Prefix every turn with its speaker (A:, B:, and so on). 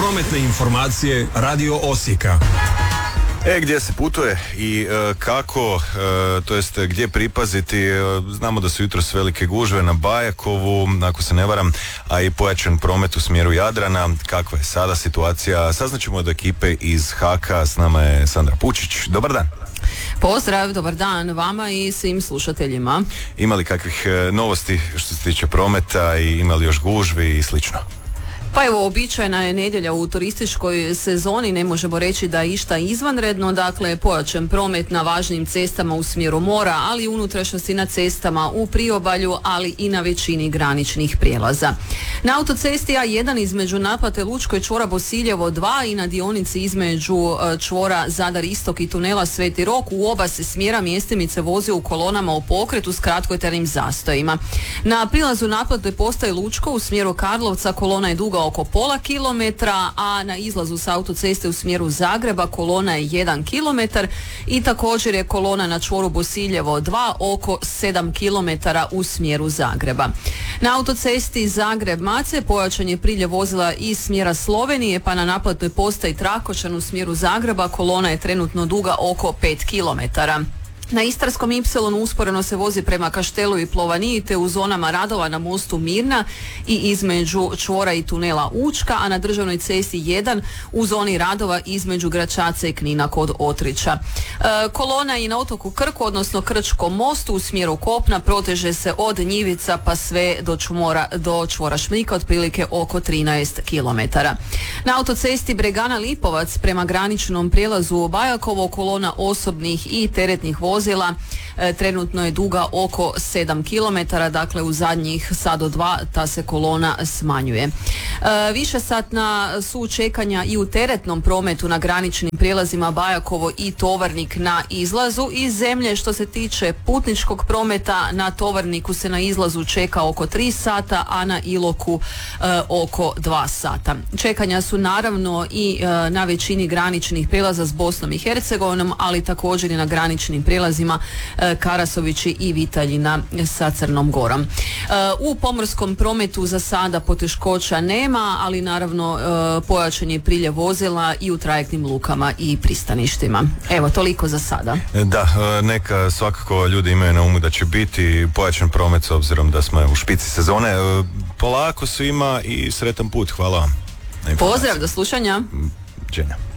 A: Prometne informacije Radio Osijeka.
B: Gdje se putuje i kako, to jest gdje pripaziti, znamo da su jutros velike gužve na Bajakovu, ako se ne varam, a i pojačan promet u smjeru Jadrana. Kakva je sada situacija? Saznaćemo od ekipe iz HAK-a, s nama je Sandra Pučić. Dobar dan.
C: Pozdrav, dobar dan vama i svim slušateljima.
B: Ima li kakvih novosti što se tiče prometa i ima li još gužvi i slično?
C: Pa evo, običajna je nedjelja u turističkoj sezoni, ne možemo reći da je išta izvanredno, dakle pojačan promet na važnim cestama u smjeru mora, ali i unutrašnjosti na cestama u priobalju, ali i na većini graničnih prijelaza. Na autocesti A1 između naplate Lučko i čvora Bosiljevo 2 i na dionici između čvora Zadar Istok i tunela Sveti Rok u oba se smjera mjestimice vozi u kolonama u pokretu s kratkotrajnim zastojima. Na prilazu naplate postaje Lučko u smjeru Karlovca kolona je duga oko pola kilometra, a na izlazu s autoceste u smjeru Zagreba kolona je 1 kilometar i također je kolona na čvoru Bosiljevo 2 oko 7 kilometara u smjeru Zagreba. Na autocesti Zagreb-Mace pojačan je priljev vozila iz smjera Slovenije, pa na naplatnoj postaji Trakošćan u smjeru Zagreba kolona je trenutno duga oko 5 kilometara. Na Istarskom Ipsilonu usporeno se vozi prema Kaštelu i Plovaniji te u zonama radova na mostu Mirna i između čvora i tunela Učka, a na državnoj cesti 1 u zoni radova između Gračaca i Knina kod Otrića. Kolona i na otoku Krku, odnosno Krčkom mostu u smjeru kopna proteže se od Njivica pa sve do čvora Šmrika, otprilike oko 13 km. Na autocesti Bregana Lipovac prema graničnom prijelazu Bajakovo kolona osobnih i teretnih vozila trenutno je duga oko 7 km, dakle u zadnjih sat do 2 ta se kolona smanjuje. Višesatna su čekanja i u teretnom prometu na graničnim prijelazima Bajakovo i Tovarnik na izlazu iz zemlje. Što se tiče putničkog prometa, na Tovarniku se na izlazu čeka oko 3 sata, a na Iloku oko 2 sata. Čekanja su naravno i na većini graničnih prijelaza s Bosnom i Hercegovinom, ali također i na graničnim prijelazima Karasovići i Vitaljina sa Crnom Gorom. U pomorskom prometu za sada poteškoća nema, ali naravno pojačan je priljev vozila i u trajektnim lukama i pristaništima. Evo, toliko za sada. Da,
B: neka svakako ljudi imaju na umu da će biti pojačan promet s obzirom da smo u špici sezone. Polako svima i sretan put. Hvala vam.
C: Pozdrav, do slušanja.
B: Đenja.